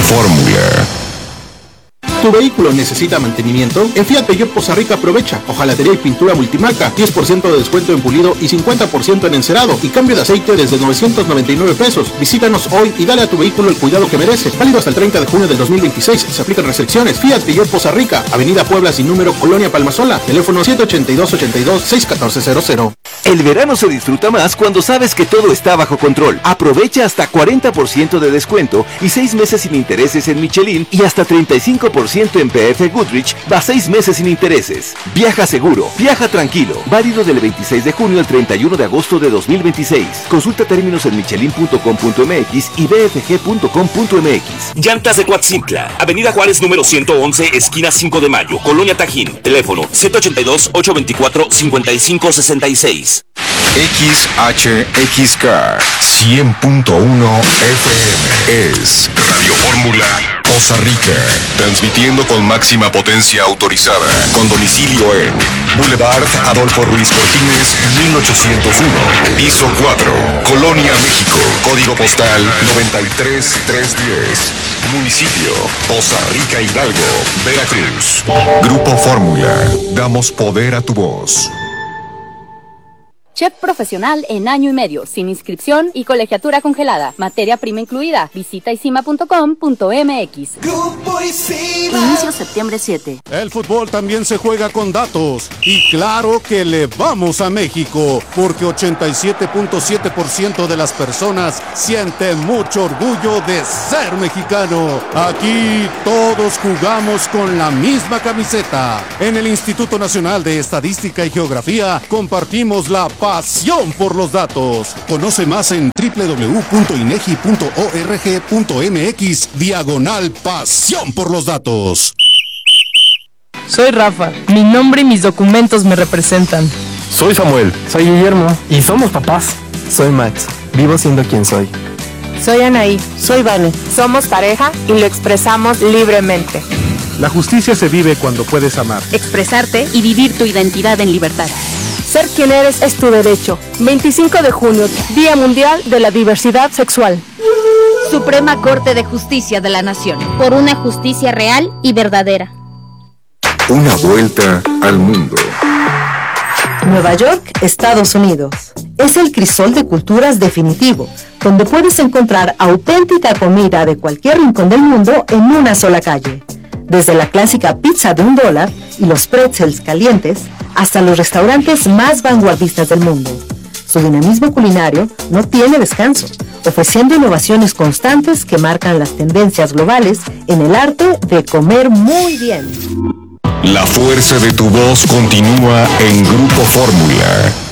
Fórmula. ¿Tu vehículo necesita mantenimiento? En Fiat Peugeot Poza Rica aprovecha hojalatería y pintura multimarca, 10% de descuento en pulido y 50% en encerado y cambio de aceite desde 999 pesos. Visítanos hoy y dale a tu vehículo el cuidado que merece. Válido hasta el 30 de junio del 2026. Se aplican restricciones. Fiat Peugeot Poza Rica, Avenida Puebla sin número, Colonia Palmasola. Teléfono 782-82-61400. El verano se disfruta más cuando sabes que todo está bajo control. Aprovecha hasta 40% de descuento y 6 meses sin intereses en Michelin y hasta 35% en PF Goodrich, va 6 meses sin intereses. Viaja seguro, viaja tranquilo. Válido del 26 de junio al 31 de agosto de 2026. Consulta términos en michelin.com.mx y bfg.com.mx. Llantas de Coatzintla, Avenida Juárez número 111, esquina 5 de Mayo, Colonia Tajín. Teléfono 782-824-5566. XHXK 100.1 FM es Radio Fórmula Poza Rica, transmitiendo con máxima potencia autorizada, con domicilio en Boulevard Adolfo Ruiz Cortines, 1801, piso 4, Colonia, México, código postal 93310, municipio Poza Rica, Hidalgo, Veracruz. Grupo Fórmula, damos poder a tu voz. Chef profesional en año y medio, sin inscripción y colegiatura congelada. Materia prima incluida. Visita isima.com.mx. Grupo Isima. Inicio septiembre 7. El fútbol también se juega con datos. Y claro que le vamos a México, porque 87.7% de las personas sienten mucho orgullo de ser mexicano. Aquí todos jugamos con la misma camiseta. En el Instituto Nacional de Estadística y Geografía compartimos la pasión por los datos. Conoce más en www.inegi.org.mx/pasión por los datos. Soy Rafa. Mi nombre y mis documentos me representan. Soy Samuel. Soy Guillermo. Y somos papás. Soy Max. Vivo siendo quien soy. Soy Anaí. Soy Vane. Somos pareja y lo expresamos libremente. La justicia se vive cuando puedes amar, expresarte y vivir tu identidad en libertad. Ser quien eres es tu derecho. 25 de junio, Día Mundial de la Diversidad Sexual. Suprema Corte de Justicia de la Nación. Por una justicia real y verdadera. Una vuelta al mundo. Nueva York, Estados Unidos. Es el crisol de culturas definitivo, donde puedes encontrar auténtica comida de cualquier rincón del mundo en una sola calle. Desde la clásica pizza de $1 y los pretzels calientes, hasta los restaurantes más vanguardistas del mundo. Su dinamismo culinario no tiene descanso, ofreciendo innovaciones constantes que marcan las tendencias globales en el arte de comer muy bien. La fuerza de tu voz continúa en Grupo Fórmula.